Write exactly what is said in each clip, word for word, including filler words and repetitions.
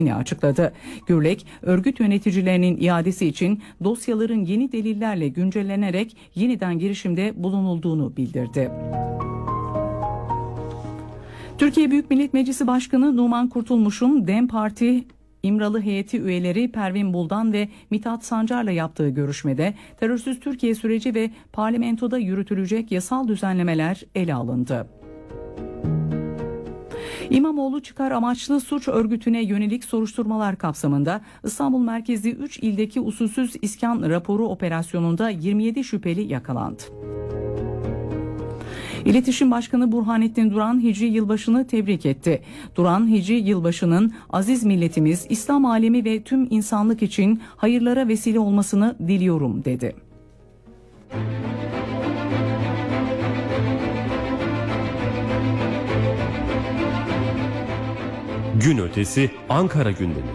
açıkladı. Gürlek, örgüt yöneticilerinin iadesi için dosyaların yeni delillerle güncellenerek yeniden girişimde bulunulduğunu bildirdi. Türkiye Büyük Millet Meclisi Başkanı Numan Kurtulmuş'un DEM Parti İmralı heyeti üyeleri Pervin Buldan ve Mithat Sancar'la yaptığı görüşmede terörsüz Türkiye süreci ve parlamentoda yürütülecek yasal düzenlemeler ele alındı. İmamoğlu çıkar amaçlı suç örgütüne yönelik soruşturmalar kapsamında İstanbul merkezli üç ildeki usulsüz iskan raporu operasyonunda yirmi yedi şüpheli yakalandı. İletişim Başkanı Burhanettin Duran Hicri Yılbaşı'nı tebrik etti. Duran, Hicri Yılbaşı'nın aziz milletimiz, İslam alemi ve tüm insanlık için hayırlara vesile olmasını diliyorum dedi. Gün ötesi Ankara gündemi.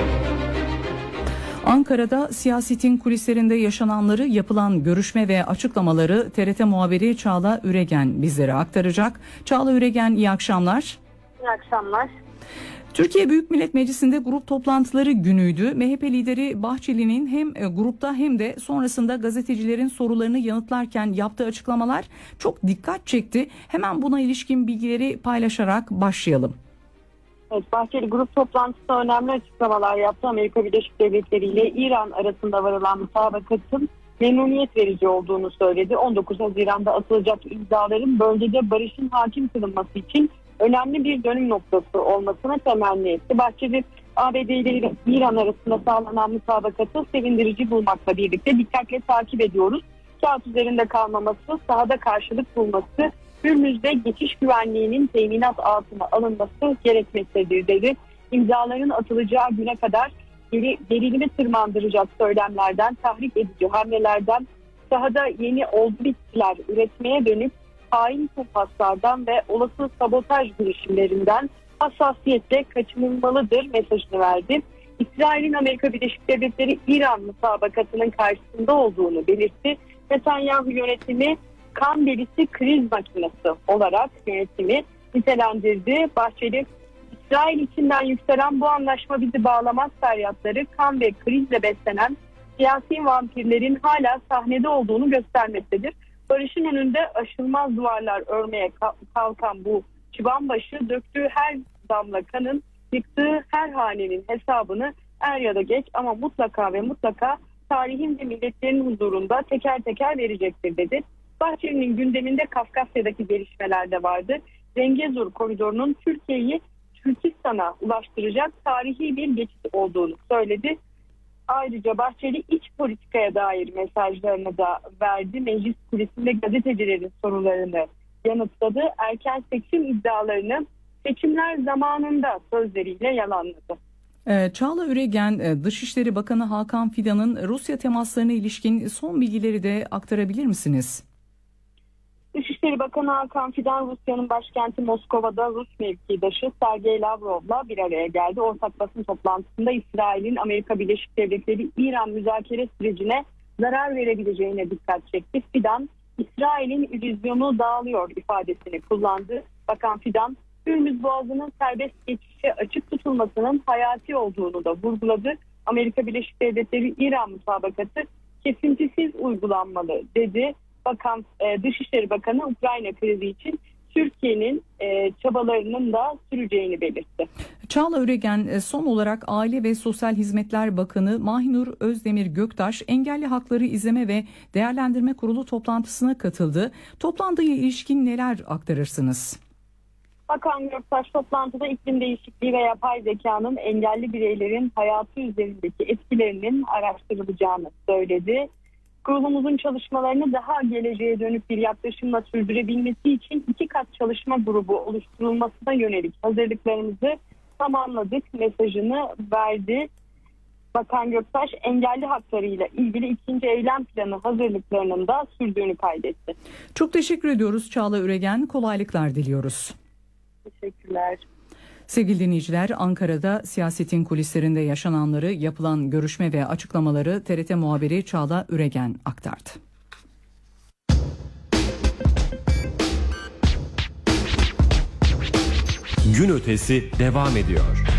Ankara'da siyasetin kulislerinde yaşananları, yapılan görüşme ve açıklamaları T R T muhabiri Çağla Üregen bizlere aktaracak. Çağla Üregen, iyi akşamlar. İyi akşamlar. Türkiye Büyük Millet Meclisi'nde grup toplantıları günüydü. M H P lideri Bahçeli'nin hem grupta hem de sonrasında gazetecilerin sorularını yanıtlarken yaptığı açıklamalar çok dikkat çekti. Hemen buna ilişkin bilgileri paylaşarak başlayalım. Evet, Bahçeli grup toplantısında önemli açıklamalar yaptı. Amerika Birleşik Devletleri ile İran arasında varılan mutabakatın memnuniyet verici olduğunu söyledi. on dokuz Haziran'da atılacak imzaların bölgede barışın hakim kılınması için önemli bir dönüm noktası olmasına temenni etti. Bahçeli, A B D ile İran arasında sağlanan mutabakatı sevindirici bulmakla birlikte dikkatle takip ediyoruz. Kağıt üzerinde kalmaması, sahada karşılık bulması, Hürmüz'de geçiş güvenliğinin teminat altına alınması gerekmektedir dedi. İmzaların atılacağı güne kadar geri, gerilimi tırmandıracak söylemlerden, tahrik edici hamlelerden, sahada yeni olgu bitkiler üretmeye dönük hain kumpaslardan ve olası sabotaj girişimlerinden hassasiyetle kaçınılmalıdır mesajını verdi. İsrail'in Amerika Birleşik Devletleri İran mutabakatının karşısında olduğunu belirtti. Netanyahu yönetimi kan derisi kriz makinesi olarak yönetimi nitelendirdi. Bahçeli, İsrail içinden yükselen bu anlaşma bizi bağlamaz feryatları kan ve krizle beslenen siyasi vampirlerin hala sahnede olduğunu göstermektedir. Barışın önünde aşılmaz duvarlar örmeye kalkan bu çıbanbaşı döktüğü her damla kanın yıktığı her hanenin hesabını er ya da geç ama mutlaka ve mutlaka tarihin ve milletlerin huzurunda teker teker verecektir dedi. Bahçeli'nin gündeminde Kafkasya'daki gelişmeler de vardı. Zengezur koridorunun Türkiye'yi Türkistan'a ulaştıracak tarihi bir geçit olduğunu söyledi. Ayrıca Bahçeli iç politikaya dair mesajlarını da verdi. Meclis kulisinde gazetecilerin sorularını yanıtladı. Erken seçim iddialarını seçimler zamanında sözleriyle yalanladı. Çağla Üregen, Dışişleri Bakanı Hakan Fidan'ın Rusya temaslarına ilişkin son bilgileri de aktarabilir misiniz? Dışişleri Bakanı Hakan Fidan, Rusya'nın başkenti Moskova'da Rus mevkidaşı Sergey Lavrov'la bir araya geldi. Ortak basın toplantısında İsrail'in Amerika Birleşik Devletleri İran müzakere sürecine zarar verebileceğine dikkat çekti. Fidan, İsrail'in illüzyonu dağılıyor ifadesini kullandı. Bakan Fidan, Hürmüz Boğazı'nın serbest geçişe açık tutulmasının hayati olduğunu da vurguladı. Amerika Birleşik Devletleri İran mutabakatı kesintisiz uygulanmalı dedi. Bakan, e, Dışişleri Bakanı Ukrayna krizi için Türkiye'nin e, çabalarının da süreceğini belirtti. Çağla Üregen, son olarak Aile ve Sosyal Hizmetler Bakanı Mahinur Özdemir Göktaş Engelli Hakları İzleme ve Değerlendirme Kurulu toplantısına katıldı. Toplantıya ilişkin neler aktarırsınız? Bakan Göktaş toplantıda iklim değişikliği ve yapay zekanın engelli bireylerin hayatı üzerindeki etkilerinin araştırılacağını söyledi. Kurulumuzun çalışmalarını daha geleceğe dönük bir yaklaşımla sürdürebilmesi için iki kat çalışma grubu oluşturulmasına yönelik hazırlıklarımızı tamamladık mesajını verdi. Bakan Göktaş engelli haklarıyla ilgili ikinci eylem planı hazırlıklarının da sürdüğünü kaydetti. Çok teşekkür ediyoruz Çağla Üregen. Kolaylıklar diliyoruz. Teşekkürler. Sevgili dinleyiciler, Ankara'da siyasetin kulislerinde yaşananları, yapılan görüşme ve açıklamaları T R T muhabiri Çağla Üregen aktardı. Gün ötesi devam ediyor.